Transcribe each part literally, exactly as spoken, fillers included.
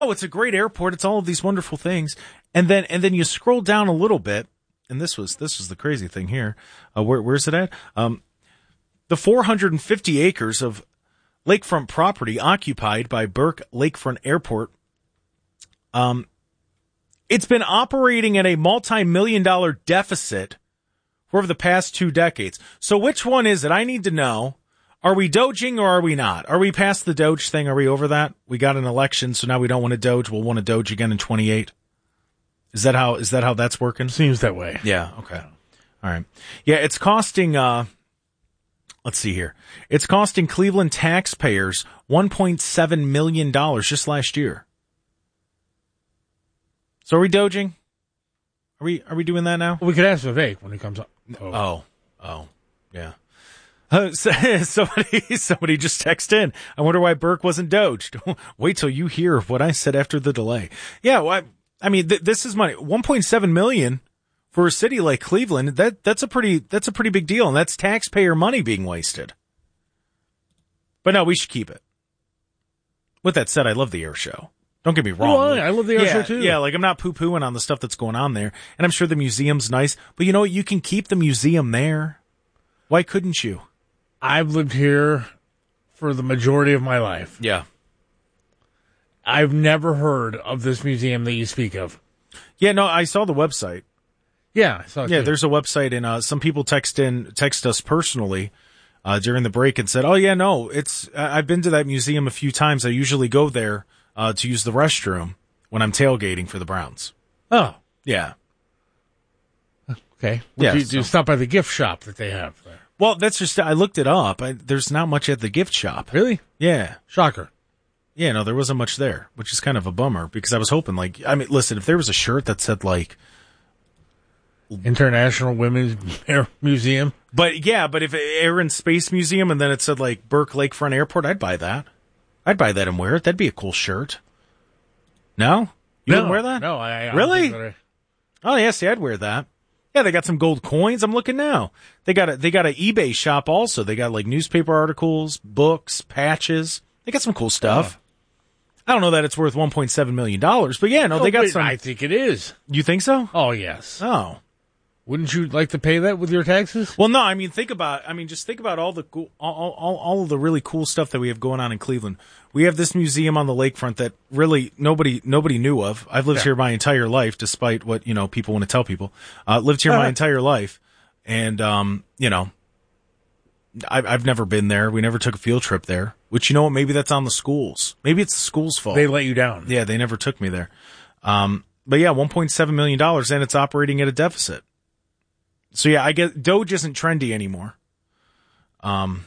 oh, it's a great airport. It's all of these wonderful things. And then, and then you scroll down a little bit. And this was, this was the crazy thing here. Uh, where, where's it at? Um, the four hundred fifty acres of lakefront property occupied by Burke Lakefront Airport. Um, it's been operating at a multi-million dollar deficit for over the past two decades. So which one is it? I need to know. Are we doging or are we not? Are we past the doge thing? Are we over that? We got an election, so now we don't want to doge. We'll want to doge again in twenty-eight. Is that how, is that how that's working? Seems that way. Yeah. Okay. All right. Yeah. It's costing, uh, let's see here. It's costing Cleveland taxpayers one point seven million dollars just last year. So are we doging? Are we, are we doing that now? Well, we could ask Vivek when he comes up. Oh. Oh. Oh. Yeah. Uh, somebody, somebody just texted in. I wonder why Burke wasn't doged. Wait till you hear what I said after the delay. Yeah. Well, I, I mean, th- this is money. one point seven million dollars for a city like Cleveland. That, that's a pretty, that's a pretty big deal. And that's taxpayer money being wasted. But no, we should keep it. With that said, I love the air show. Don't get me wrong. Well, I love the air yeah, show too. Yeah, like I'm not poo-pooing on the stuff that's going on there. And I'm sure the museum's nice. But you know what? You can keep the museum there. Why couldn't you? I've lived here for the majority of my life. Yeah. I've never heard of this museum that you speak of. Yeah, no, I saw the website. Yeah, I saw it Yeah, too. there's a website, and uh, some people text in, text us personally uh, during the break and said, "Oh yeah, no, it's I- I've been to that museum a few times. I usually go there uh, to use the restroom when I'm tailgating for the Browns." Oh, Yeah. okay. Yeah, Do you, do you so- stop by the gift shop that they have there? Well, that's just I looked it up. I, there's not much at the gift shop. Really? Yeah. Shocker. Yeah, no, there wasn't much there, which is kind of a bummer because I was hoping, like, I mean, listen, if there was a shirt that said, like, International Women's Air Museum. but yeah, but if Air and Space Museum and then it said, like, Burke Lakefront Airport, I'd buy that. I'd buy that and wear it. That'd be a cool shirt. No? You no, wouldn't wear that? No, I, I Really? don't think Oh, yeah, see, I'd wear that. Yeah, they got some gold coins. I'm looking now. They got a, they got an eBay shop also. They got, like, newspaper articles, books, patches. They got some cool stuff. I don't know that it's worth one point seven million dollars, but yeah, no, that- they got wait, some. I think it is. You think so? Oh, yes. Oh. Wouldn't you like to pay that with your taxes? Well, no, I mean, think about, I mean, just think about all the cool, all, all, all of the really cool stuff that we have going on in Cleveland. We have this museum on the lakefront that really nobody, nobody knew of. I've lived Yeah. here my entire life, despite what, you know, people want to tell people. Uh, lived here my entire life. And, um, you know, I've, I've never been there. We never took a field trip there, which, you know what, maybe that's on the schools. Maybe it's the school's fault. They let you down. Yeah, they never took me there. Um, but yeah, one point seven million dollars and it's operating at a deficit. So yeah, I get Doge isn't trendy anymore. Um,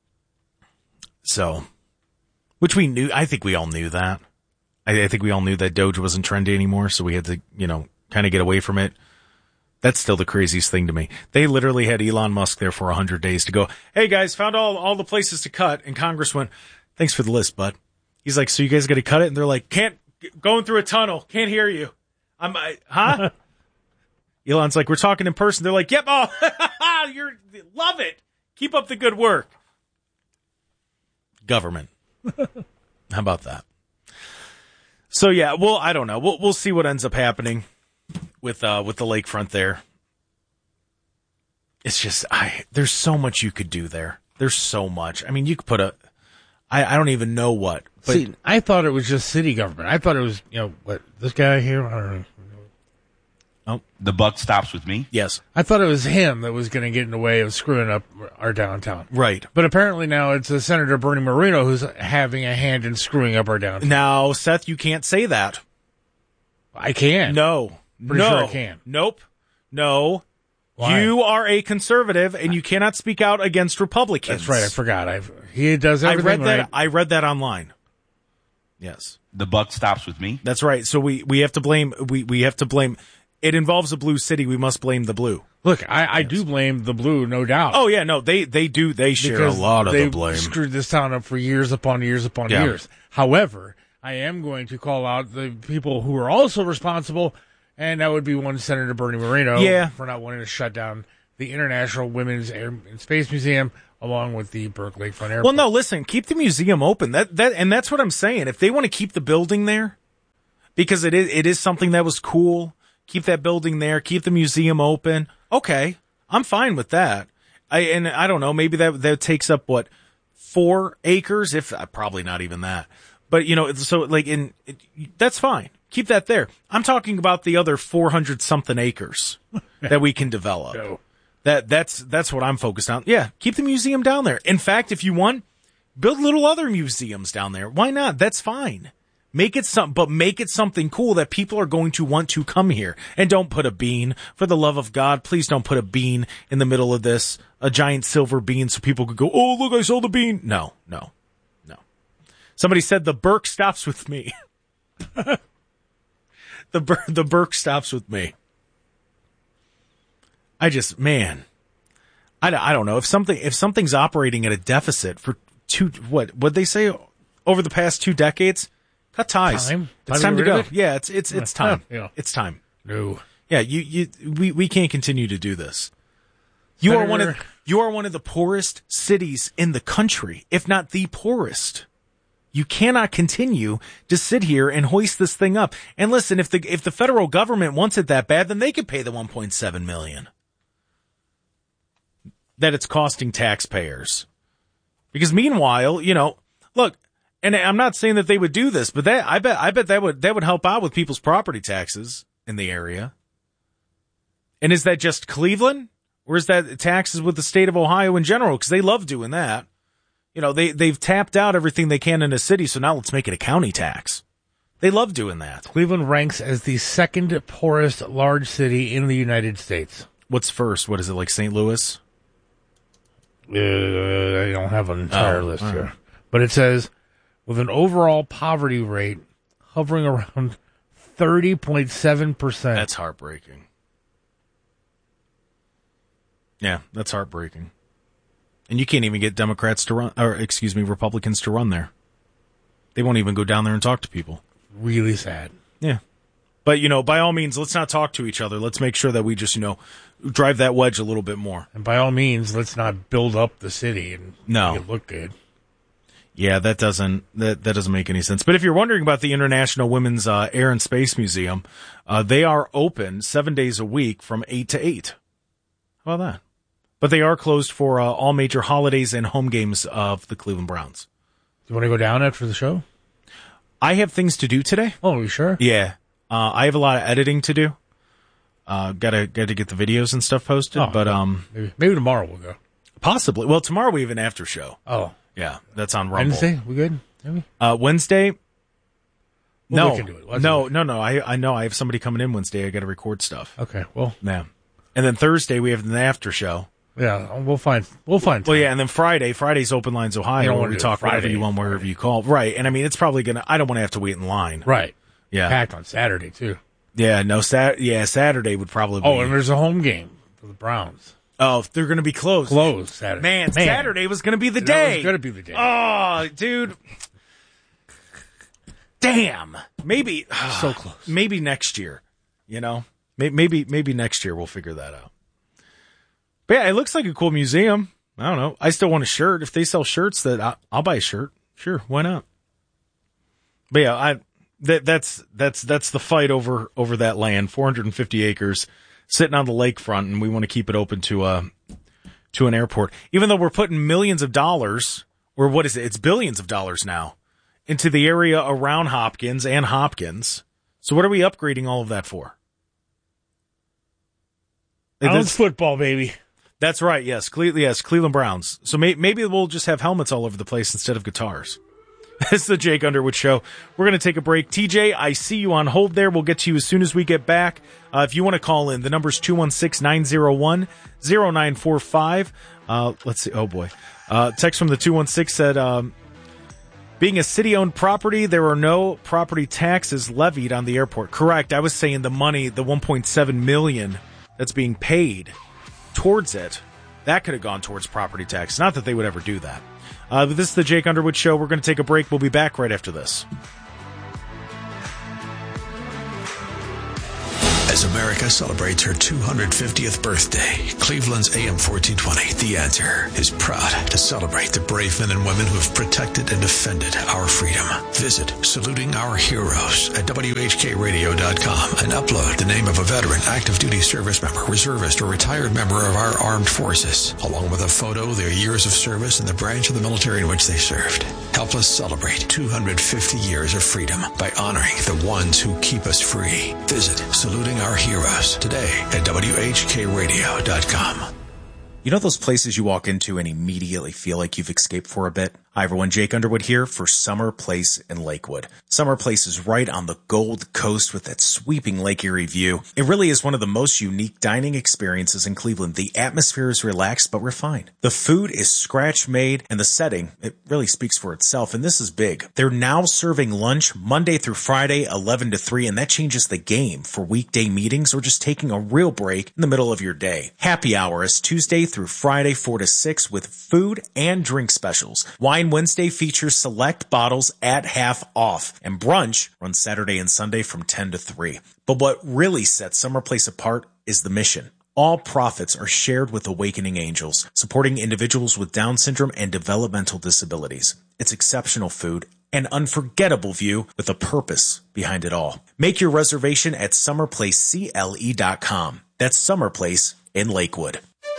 so, which we knew, I think we all knew that. I, I think we all knew that Doge wasn't trendy anymore. So we had to, you know, kind of get away from it. That's still the craziest thing to me. They literally had Elon Musk there for a hundred days to go, "Hey guys, found all, all the places to cut." And Congress went, "Thanks for the list, bud." He's like, "So you guys got to cut it?" And they're like, "Can't, going through a tunnel. Can't hear you." I'm, I, huh? Elon's like, "We're talking in person." They're like, "Yep, oh, you're, love it. Keep up the good work." Government. How about that? So yeah, well, I don't know. We'll, we'll see what ends up happening with, uh, with the lakefront there. It's just, I, there's so much you could do there. There's so much. I mean, you could put a, I, I don't even know what, but See, I thought it was just city government. I thought it was, you know, what, this guy here? I don't know. oh, The buck stops with me. yes, I thought it was him that was going to get in the way of screwing up our downtown. right. But apparently now it's uh, Senator Bernie Moreno who's having a hand in screwing up our downtown. Now, Seth, you can't say that. I can. No. Pretty no. sure I can. Nope. No. Why? You are a conservative and you cannot speak out against Republicans. That's right. I forgot. I've, he does I everything read that. right. I read that online. Yes. The buck stops with me. That's right. So we, we have to blame, we, we have to blame, it involves a blue city. We must blame the blue. Look, I, I do blame the blue, no doubt. Oh yeah. No, they, they do. They share because a lot of they the blame. screwed this town up for years upon years upon Yeah. years. However, I am going to call out the people who are also responsible, and that would be one Senator Bernie Moreno Yeah. for not wanting to shut down the International Women's Air and Space Museum along with the Burke Lakefront Airport. Well, no, listen, keep the museum open. That, that, and that's what I'm saying. If they want to keep the building there, because it is, it is something that was cool. Keep that building there. Keep the museum open. Okay. I'm fine with that. I, and I don't know, maybe that, that takes up what, four acres? If, uh, probably not even that. But, you know, so like in, it, that's fine. Keep that there. I'm talking about the other four hundred something acres that we can develop. No. That, that's, that's what I'm focused on. Yeah. Keep the museum down there. In fact, if you want, build little other museums down there. Why not? That's fine. Make it some, but make it something cool that people are going to want to come here. And don't put a bean. For the love of God, please don't put a bean in the middle of this. A giant silver bean so people could go, oh, look, I saw the bean. No, no, no. Somebody said the Burke stops with me. the Bur- the Burke stops with me. I just, man, I, I don't know if something, if something's operating at a deficit for two, what, what'd they say over the past two decades? Cut ties. Time? It's time, time to go. It? Yeah, it's it's it's time. Yeah. It's time. No. Yeah, you you we, we can't continue to do this. You Senator. are one of you are one of the poorest cities in the country, if not the poorest. You cannot continue to sit here and hoist this thing up. And listen, if the if the federal government wants it that bad, then they could pay the one point seven million that it's costing taxpayers. Because meanwhile, you know, look, and I'm not saying that they would do this, but that I bet I bet that would that would help out with people's property taxes in the area. And is that just Cleveland, or is that taxes with the state of Ohio in general? Because they love doing that. You know, they they've tapped out everything they can in a city, so now let's make it a county tax. They love doing that. Cleveland ranks as the second poorest large city in the United States. What's first? What is it, like Saint Louis? Uh, I don't have an entire oh, list here, right. But it says, with an overall poverty rate hovering around thirty point seven percent. That's heartbreaking. Yeah, that's heartbreaking. And you can't even get Democrats to run, or excuse me, Republicans to run there. They won't even go down there and talk to people. Really sad. Yeah. But, you know, by all means, let's not talk to each other. Let's make sure that we just, you know, drive that wedge a little bit more. And by all means, let's not build up the city and no. make it look good. Yeah, that doesn't that, that doesn't make any sense. But if you're wondering about the International Women's uh, Air and Space Museum, uh, they are open seven days a week from eight to eight. How about that? But they are closed for uh, all major holidays and home games of the Cleveland Browns. Do you want to go down after the show? I have things to do today. Oh, are you sure? Yeah. Uh, I have a lot of editing to do. Uh, gotta, gotta get the videos and stuff posted, oh, but, um, maybe, maybe tomorrow we'll go. Possibly. Well, tomorrow we have an after show. Oh. Yeah, that's on Rumble. Wednesday, we good? Maybe? Uh, Wednesday? We'll no. It. No, no, no. I, I know I have somebody coming in Wednesday. I gotta record stuff. Okay, well. Yeah. And then Thursday we have an after show. Yeah, we'll find, we'll find time. Well, yeah, and then Friday, Friday's Open Lines Ohio, where we talk Friday, whatever you want, wherever Friday. you call. Right, and I mean, it's probably gonna, I don't want to have to wait in line. Right. Yeah. Packed on Saturday, too. Yeah, no, Sat. Yeah, Saturday would probably be. Oh, and there's a home game for the Browns. Oh, they're going to be closed. Closed Saturday. Man, Man. Saturday was going to be the day. It was going to be the day. Oh, dude. Damn. Maybe. So close. Maybe next year. You know? Maybe, maybe next year we'll figure that out. But yeah, it looks like a cool museum. I don't know. I still want a shirt. If they sell shirts, that I, I'll buy a shirt. Sure, why not? But yeah, I that that's that's that's the fight over over that land, four hundred fifty acres, sitting on the lakefront, and we want to keep it open to uh to an airport. Even though we're putting millions of dollars, or what is it? It's billions of dollars now, into the area around Hopkins and Hopkins. So what are we upgrading all of that for? Browns football, baby. That's right. Yes, Cle- yes, Cleveland Browns. So may- maybe we'll just have helmets all over the place instead of guitars. It's the Jake Underwood Show. We're going to take a break. T J, I see you on hold there. We'll get to you as soon as we get back. Uh, if you want to call in, the number's two one six, nine zero one, zero nine four five. Uh, let's see. Oh, boy. Uh, text from the two one six said, um, being a city-owned property, there are no property taxes levied on the airport. Correct. I was saying the money, the one point seven million dollars that's being paid towards it, that could have gone towards property tax. Not that they would ever do that. Uh, but this is the Jake Underwood Show. We're going to take a break. We'll be back right after this. As As America celebrates her two hundred fiftieth birthday, Cleveland's A M fourteen twenty, The Answer, is proud to celebrate the brave men and women who have protected and defended our freedom. Visit Saluting Our Heroes at W H K radio dot com and upload the name of a veteran, active duty service member, reservist, or retired member of our armed forces, along with a photo of their years of service and the branch of the military in which they served. Help us celebrate two hundred fifty years of freedom by honoring the ones who keep us free. Visit Saluting Our Heroes today at W H K radio dot com. You know those places you walk into and immediately feel like you've escaped for a bit? Hi everyone, Jake Underwood here for Summer Place in Lakewood. Summer Place is right on the Gold Coast with that sweeping Lake Erie view. It really is one of the most unique dining experiences in Cleveland. The atmosphere is relaxed but refined. The food is scratch made and the setting, it really speaks for itself, and this is big. They're now serving lunch Monday through Friday, eleven to three, and that changes the game for weekday meetings or just taking a real break in the middle of your day. Happy hour is Tuesday through Friday, four to six with food and drink specials. Wine Wednesday features select bottles at half off, and brunch runs Saturday and Sunday from ten to three. But what really sets Summer Place apart is the mission. All profits are shared with Awakening Angels, supporting individuals with Down syndrome and developmental disabilities. It's exceptional food, an unforgettable view with a purpose behind it all. Make your reservation at summer place C L E dot com. That's Summer Place in Lakewood.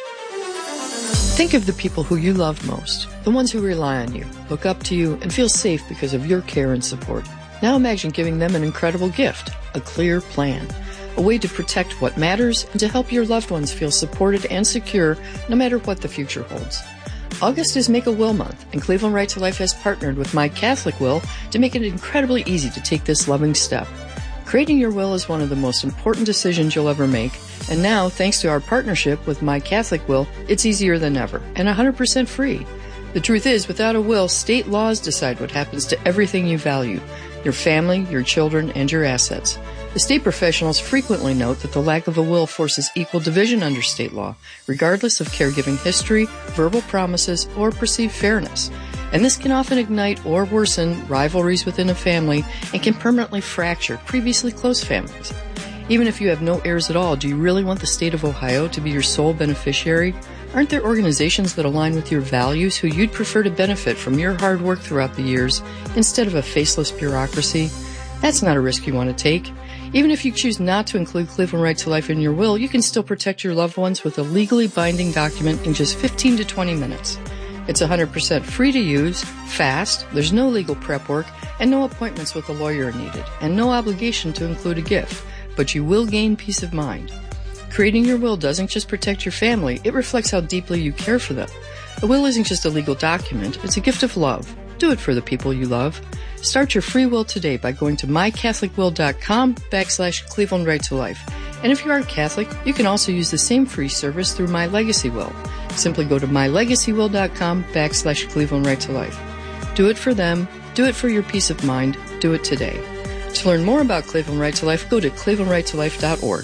Think of the people who you love most, the ones who rely on you, look up to you, and feel safe because of your care and support. Now imagine giving them an incredible gift, a clear plan, a way to protect what matters and to help your loved ones feel supported and secure no matter what the future holds. August is Make a Will Month, and Cleveland Right to Life has partnered with My Catholic Will to make it incredibly easy to take this loving step. Creating your will is one of the most important decisions you'll ever make, and now, thanks to our partnership with My Catholic Will, it's easier than ever, and one hundred percent free. The truth is, without a will, state laws decide what happens to everything you value, your family, your children, and your assets. The state professionals frequently note that the lack of a will forces equal division under state law, regardless of caregiving history, verbal promises, or perceived fairness. And this can often ignite or worsen rivalries within a family and can permanently fracture previously close families. Even if you have no heirs at all, do you really want the state of Ohio to be your sole beneficiary? Aren't there organizations that align with your values who you'd prefer to benefit from your hard work throughout the years instead of a faceless bureaucracy? That's not a risk you want to take. Even if you choose not to include Cleveland Right to Life in your will, you can still protect your loved ones with a legally binding document in just fifteen to twenty minutes. It's one hundred percent free to use, fast, there's no legal prep work, and no appointments with a lawyer needed, and no obligation to include a gift. But you will gain peace of mind. Creating your will doesn't just protect your family, it reflects how deeply you care for them. A will isn't just a legal document, it's a gift of love. Do it for the people you love. Start your free will today by going to my catholic will dot com backslash Cleveland Right to Life. And if you aren't Catholic, you can also use the same free service through My Legacy Will. Simply go to my legacy will dot com backslash Cleveland Right to Life. Do it for them, do it for your peace of mind, do it today. To learn more about Cleveland Right to Life, go to cleveland right to life dot org.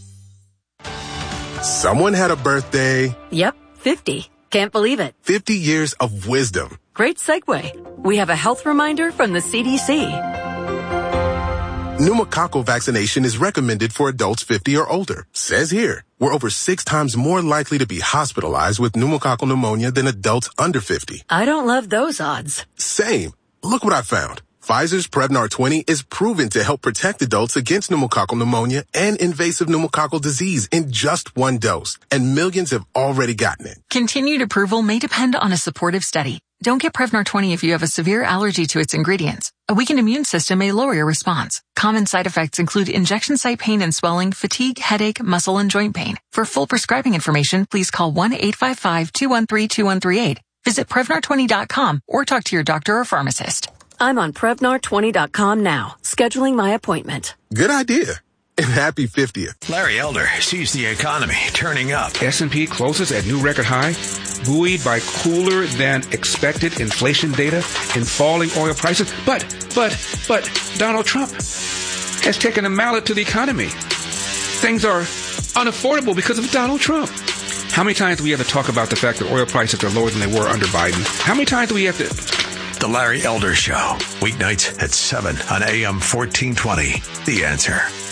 Someone had a birthday. Yep, fifty. Can't believe it. fifty years of wisdom. Great segue. We have a health reminder from the C D C. Pneumococcal vaccination is recommended for adults fifty or older. Says here, we're over six times more likely to be hospitalized with pneumococcal pneumonia than adults under fifty. I don't love those odds. Same. Look what I found. Pfizer's Prevnar twenty is proven to help protect adults against pneumococcal pneumonia and invasive pneumococcal disease in just one dose, and millions have already gotten it. Continued approval may depend on a supportive study. Don't get Prevnar twenty if you have a severe allergy to its ingredients. A weakened immune system may lower your response. Common side effects include injection site pain and swelling, fatigue, headache, muscle, and joint pain. For full prescribing information, please call one eight five five, two one three, two one three eight. Visit Prevnar twenty dot com or talk to your doctor or pharmacist. I'm on Prevnar twenty dot com now, scheduling my appointment. Good idea. And happy fiftieth. Larry Elder sees the economy turning up. S and P closes at new record high, buoyed by cooler than expected inflation data and falling oil prices. But, but, but Donald Trump has taken a mallet to the economy. Things are unaffordable because of Donald Trump. How many times do we have to talk about the fact that oil prices are lower than they were under Biden? How many times do we have to... The Larry Elder Show, weeknights at seven on A M fourteen twenty. The Answer.